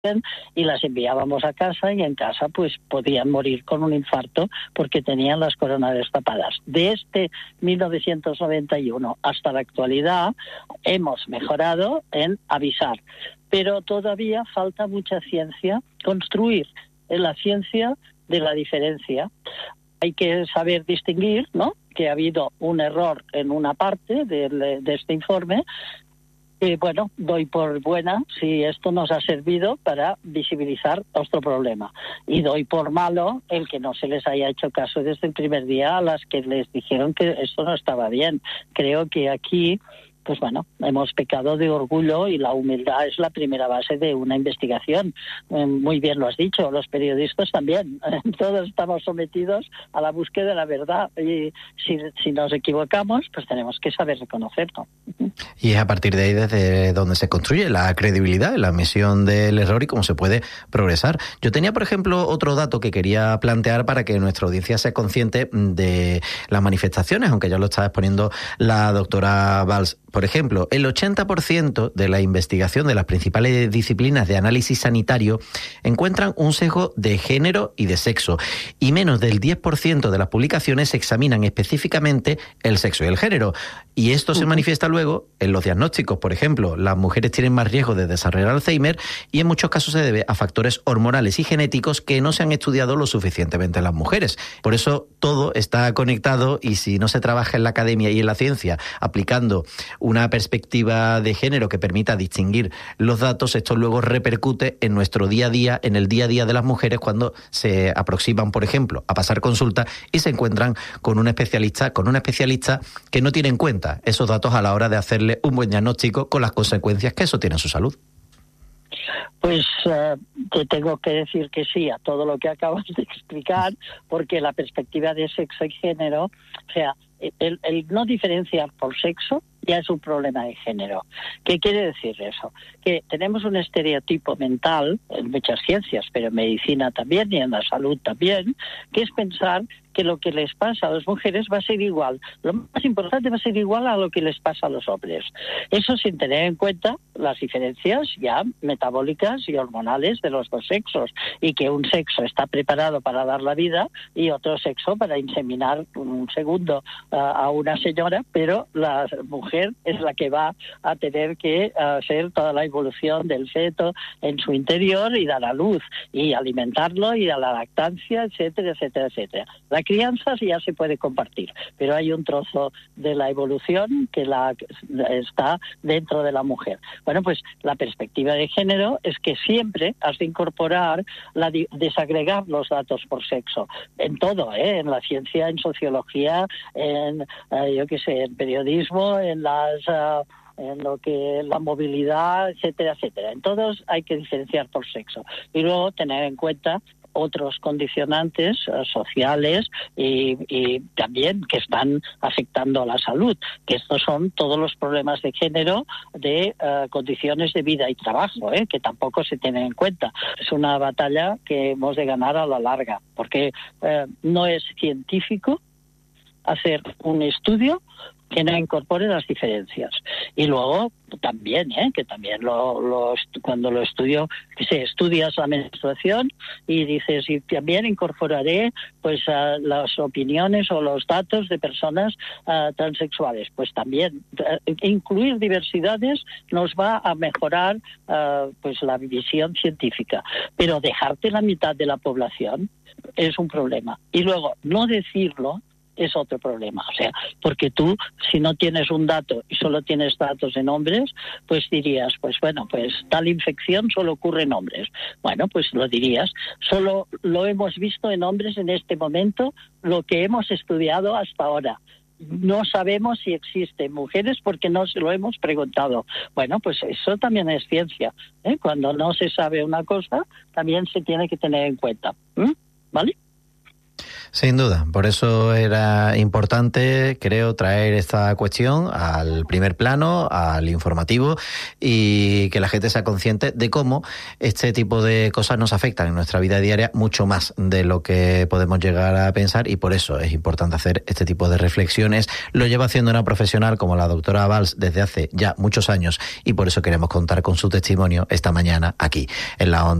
y las enviábamos a casa, y en casa pues podían morir con un infarto porque tenían las coronarias tapadas. Desde 1991 hasta la actualidad hemos mejorado en avisar, pero todavía falta mucha ciencia, construir en la ciencia de la diferencia. Hay que saber distinguir, ¿no?, que ha habido un error en una parte de este informe. Bueno, doy por buena si esto nos ha servido para visibilizar nuestro problema. Y doy por malo el que no se les haya hecho caso desde el primer día a las que les dijeron que esto no estaba bien. Creo que aquí, pues bueno, hemos pecado de orgullo, y la humildad es la primera base de una investigación. Muy bien lo has dicho, los periodistas también. Todos estamos sometidos a la búsqueda de la verdad, y si nos equivocamos, pues tenemos que saber reconocerlo. Y es a partir de ahí desde donde se construye la credibilidad, la admisión del error y cómo se puede progresar. Yo tenía, por ejemplo, otro dato que quería plantear para que nuestra audiencia sea consciente de las manifestaciones, aunque ya lo estaba exponiendo la doctora Valls. Por ejemplo, el 80% de la investigación de las principales disciplinas de análisis sanitario encuentran un sesgo de género y de sexo, y menos del 10% de las publicaciones examinan específicamente el sexo y el género. Y esto se manifiesta luego en los diagnósticos. Por ejemplo, las mujeres tienen más riesgo de desarrollar Alzheimer, y en muchos casos se debe a factores hormonales y genéticos que no se han estudiado lo suficientemente en las mujeres. Por eso todo está conectado, y si no se trabaja en la academia y en la ciencia aplicando una perspectiva de género que permita distinguir los datos, esto luego repercute en nuestro día a día, en el día a día de las mujeres cuando se aproximan, por ejemplo, a pasar consulta y se encuentran con un especialista, que no tiene en cuenta esos datos a la hora de hacerle un buen diagnóstico, con las consecuencias que eso tiene en su salud. Pues te tengo que decir que sí a todo lo que acabas de explicar, porque la perspectiva de sexo y género, o sea, el no diferenciar por sexo ya es un problema de género. ¿Qué quiere decir eso? Que tenemos un estereotipo mental en muchas ciencias, pero en medicina también y en la salud también, que es pensar que lo que les pasa a las mujeres va a ser igual. Lo más importante va a ser igual a lo que les pasa a los hombres. Eso sin tener en cuenta las diferencias ya metabólicas y hormonales de los dos sexos, y que un sexo está preparado para dar la vida y otro sexo para inseminar un segundo a una señora, pero la mujer es la que va a tener que hacer toda la evolución del feto en su interior y dar a luz y alimentarlo y a la lactancia, etcétera, etcétera, etcétera. La crianza ya se puede compartir, pero hay un trozo de la evolución que está dentro de la mujer. Bueno, pues la perspectiva de género es que siempre has de incorporar desagregar los datos por sexo en todo, en la ciencia, en sociología, en en periodismo, en lo que la movilidad, etcétera, etcétera. En todos hay que diferenciar por sexo y luego tener en cuenta otros condicionantes sociales y también que están afectando a la salud, que estos son todos los problemas de género, de condiciones de vida y trabajo, que tampoco se tienen en cuenta. Es una batalla que hemos de ganar a la larga, porque no es científico hacer un estudio que no incorpore las diferencias. Y luego también, que también cuando lo estudio, que estudias la menstruación y dices, y también incorporaré pues las opiniones o los datos de personas transexuales. Pues también incluir diversidades nos va a mejorar pues la visión científica. Pero dejarte la mitad de la población es un problema. Y luego no decirlo es otro problema, o sea, porque tú, si no tienes un dato y solo tienes datos en hombres, pues dirías, pues bueno, pues tal infección solo ocurre en hombres. Bueno, pues lo dirías, solo lo hemos visto en hombres en este momento, lo que hemos estudiado hasta ahora. No sabemos si existen mujeres porque no se lo hemos preguntado. Bueno, pues eso también es ciencia, Cuando no se sabe una cosa, también se tiene que tener en cuenta, ¿vale? Sin duda, por eso era importante, creo, traer esta cuestión al primer plano, al informativo, y que la gente sea consciente de cómo este tipo de cosas nos afectan en nuestra vida diaria mucho más de lo que podemos llegar a pensar, y por eso es importante hacer este tipo de reflexiones. Lo lleva haciendo una profesional como la doctora Valls desde hace ya muchos años, y por eso queremos contar con su testimonio esta mañana aquí en la Onda.